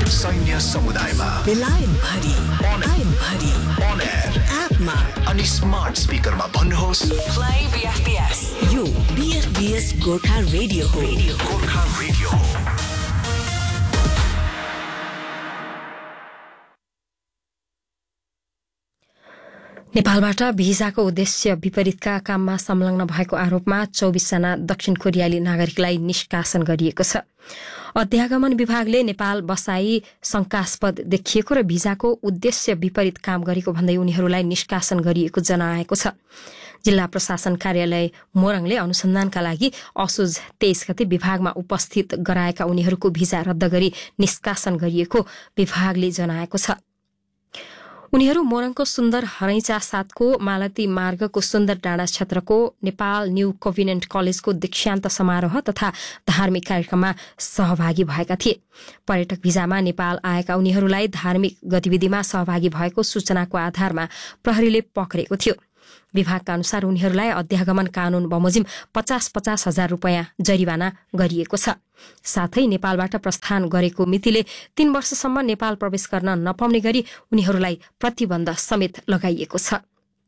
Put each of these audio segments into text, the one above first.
सैन्य समुदायमा बेलायत भरि on air एपमा अनि स्मार्ट स्पिकरमा भन्नुहोस् प्ले बीएफबीएस। यो बीएफबीएस गोर्खा रेडियो हो। गोर्खा रेडियो। नेपालबाट भिजाको उद्देश्य विपरीतका काममा संलग्न भएको आरोपमा 24 जना दक्षिण कोरियाली नागरिकलाई निष्कासन गरिएको छ। अध्यागमन विभागले नेपाल बसाई शंकास्पद देखिएको र भिजाको उद्देश्य विपरीत काम गरेको भन्दै उनीहरूलाई निष्कासन गरिएको जनाएको छ। जिल्ला प्रशासन कार्यालय मोरङले अनुसन्धानका लागि असोज 23 गते विभागमा उपस्थित गराएका उनीहरूको भिजा रद्द गरी निष्कासन गरिएको विभागले जनाएको छ। उनीहरू मोरङको सुन्दर हरैचा साथको मालती मार्गको सुन्दर डाँडा क्षेत्रको नेपाल न्यू कोभिनेन्ट कलेजको दीक्षान्त समारोह तथा धार्मिक कार्यक्रममा सहभागी भएका थिए। पर्यटक भिजामा नेपाल आएका उनीहरूलाई धार्मिक गतिविधिमा सहभागी भएको सूचनाको आधारमा प्रहरीले पक्रेको थियो। विभागका अनुसार उनीहरूलाई अध्यागमन कानून बमोजिम 50-50 हजार रुपियाँ जरिवाना गरिएको छ। साथै नेपालबाट प्रस्थान गरेको मितिले 3 वर्षसम्म नेपाल प्रवेश गर्न नपाउने गरी उनीहरूलाई प्रतिबन्ध समेत लगाइएको छ।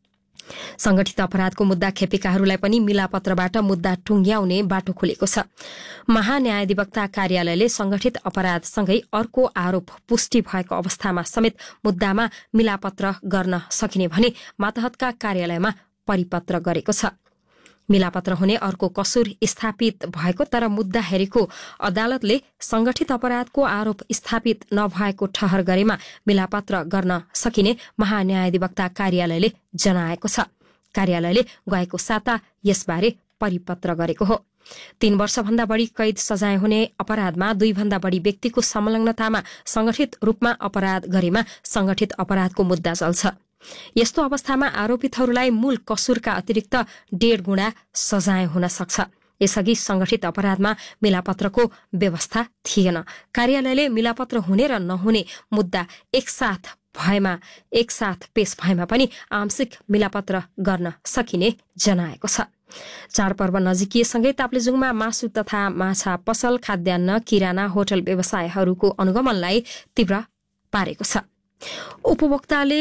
संगठित अपराधको मुद्दा खेपेकाहरूलाई पनि मिलापत्रबाट मुद्दा टुंग्याउने बाटो खुलेको छ। महान्यायाधिवक्ता कार्यालयले संगठित अपराधसँगै अर्को आरोप पुष्टि भएको अवस्थामा समेत मुद्दामा मिलापत्र गर्न सकिने भने मातहतका कार्यालयमा परिपत्र गरेको छ। मिलापत्र हुने अर्को कसुर स्थापित भएको तर मुद्दा हेरेको अदालतले संगठित अपराधको आरोप स्थापित नभएको ठहर गरेमा मिलापत्र गर्न सकिने महान्यायाधिवक्ता कार्यालयले जनाएको छ। कार्यालयले गएको साता यसबारे परिपत्र गरेको हो। 3 वर्षभन्दा बढी कैद सजाय हुने अपराधमा 2 भन्दा बढी व्यक्तिको संलग्नतामा संगठित रूपमा अपराध गरेमा संगठित अपराधको मुद्दा चल्छ। यस्तो अवस्थामा आरोपितहरूलाई मूल कसुरका अतिरिक्त 1.5 गुणा सजाय हुन सक्छ। यसअघि संगठित अपराधमा मिलापत्रको व्यवस्था थिएन। कार्यालयले मिलापत्र हुने र नहुने मुद्दा एकसाथ पेश भएमा पनि आंशिक मिलापत्र गर्न सकिने जनाएको छ। चाडपर्व नजिकिएसँगै ताप्लेजुङमा मासु तथा माछा पसल, खाद्यान्न, किराना, होटल व्यवसायहरूको अनुगमनलाई तीव्र पारेको छ। उपभोक्ताले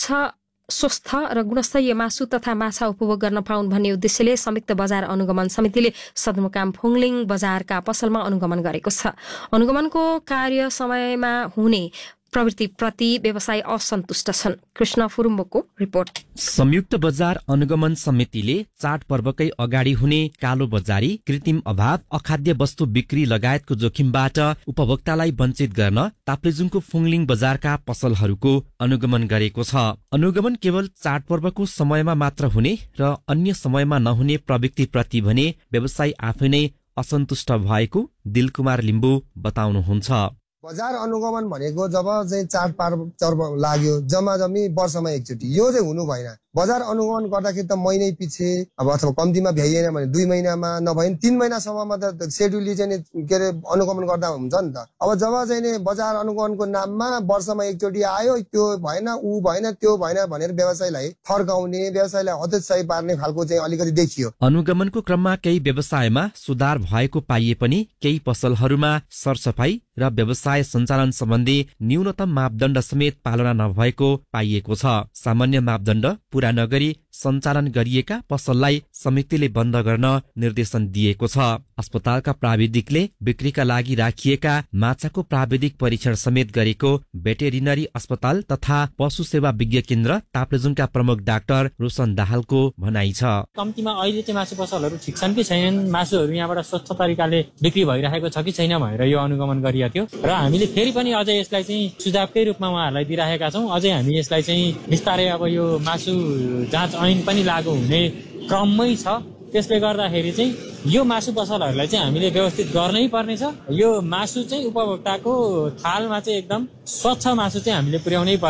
स्वस्थ र गुणस्तरीय मासु तथा माछा उपभोग गर्न पाउन् भन्ने उद्देश्यले संयुक्त बजार अनुगमन समितिले सदरमुकाम फुङलिङ बजारका पसलमा अनुगमन गरेको छ। अनुगमनको कार्य समयमा हुने प्रवृत्तिप्रति व्यवसायी असन्तुष्ट छन्। कृष्ण फुरुम्बोको रिपोर्ट। संयुक्त बजार अनुगमन समितिले चाडपर्वकै अगाडि हुने कालो बजारी, कृत्रिम अभाव, अखाद्य वस्तु बिक्री लगायतको जोखिमबाट उपभोक्तालाई वञ्चित गर्न ताप्लेजुङको फुङलिङ बजारका पसलहरूको अनुगमन गरेको छ। अनुगमन केवल चाडपर्वको समयमा मात्र हुने र अन्य समयमा नहुने प्रवृत्तिप्रति भने व्यवसायी आफै नै असन्तुष्ट भएको दिलकुमार लिम्बू बताउनुहुन्छ। बजार अनुगमन भनेको जब चाहिँ चाडपर्व लाग्यो जम्मी वर्षमा एकचोटि, यो चाहिँ हुनु भएन। बजार अनुगमन गर्दाखेरि त महिनै पछि अब अथवा कम्तीमा भ्याइएन भने 2 महिनामा नभए 3 महिनासम्ममा त सेड्युलले चाहिँ के अरे अनुगमन गर्दा हुन्छ नि त। अब जब चाहिँ बजार अनुगमनको नाममा वर्षमा एकचोटि आयो, त्यो भएन, ऊ भएन, त्यो भएन भनेर व्यवसायलाई थर्काउने, व्यवसायलाई हतोत्साही पार्ने खालको चाहिँ अलिकति देखियो। अनुगमनको क्रममा केही व्यवसायमा सुधार भएको पाइए पनि केही पसलहरूमा सरसफाई र व्यवसाय सञ्चालन सम्बन्धी न्यूनतम मापदण्ड समेत पालना नभएको पाइएको छ। सामान्य मापदण्ड पूरा नगरी सञ्चालन गरिएका पसललाई समितिले बन्द गर्न निर्देशन दिएको छ। अस्पतालका प्राविधिकले बिक्रीका लागि राखिएका माछाको प्राविधिक परीक्षण समेत गरेको भेटेरिनरी अस्पताल तथा पशु सेवा विज्ञ केन्द्र ताप्लेजुङका प्रमुख डाक्टर रोशन दाहालको भनाइ छ। कम्तीमा अहिले चाहिँ मासु पसलहरू ठिक छन् कि छैनन्, मासुहरू यहाँबाट स्वच्छ तरिकाले बिक्री भइरहेको छ कि छैन भनेर यो अनुगमन गरिएको थियो र हामीले फेरि पनि अझै यसलाई चाहिँ सुझावकै रूपमा उहाँहरूलाई दिइरहेका छौँ। अझै हामी यसलाई चाहिँ बिस्तारै अब यो मासु जाँच ऐन पनि लागू हुने क्रममै छ। त्यसले गर्दाखेरि चाहिँ यो मासु पसलहरूलाई चाहिँ हामीले व्यवस्थित गर्नै पर्नेछ। यो मासु चाहिँ उपभोक्ताको थालमा चाहिँ एकदम स्वच्छ मासु चाहिँ हामीले पुर्याउनै पर्नेछ।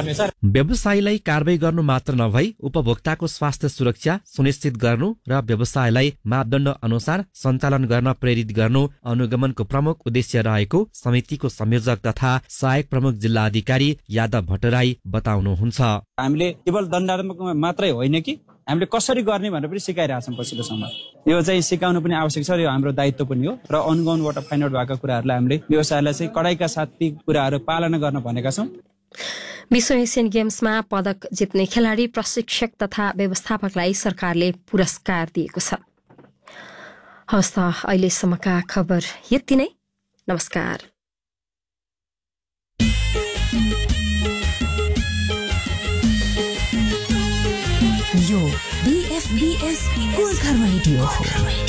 व्यवसायीलाई कारबाही गर्नु मात्र नभई उपभोक्ताको स्वास्थ्य सुरक्षा सुनिश्चित गर्नु र व्यवसायलाई मापदण्ड अनुसार सञ्चालन गर्न प्रेरित गर्नु अनुगमनको प्रमुख उद्देश्य रहेको समितिको संयोजक तथा सहायक प्रमुख जिल्ला अधिकारी यादव भट्टराई बताउनुहुन्छ। हामीले केवल दण्डात्मक मात्रै होइन कि हामीले कसरी गर्ने भनेर पनि सिकाइरहेछौँ पछिल्लो समय। यो चाहिँ सिकाउनु पनि आवश्यक छ र यो हाम्रो दायित्व पनि हो र अनुगमनबाट फाइन्ड आउट भएको कुराहरूलाई हामीले व्यवसायलाई चाहिँ कडाइका साथ ती कुराहरू पालना गर्न भनेका छौँ। विश्व एसियन गेम्समा पदक जित्ने खेलाडी, प्रशिक्षक तथा व्यवस्थापकलाई सरकारले पुरस्कार दिएको छ। हवस् त अहिलेसम्मका खबर यति नै। नमस्कार। यो BFBS गोर्खा रेडियो हो।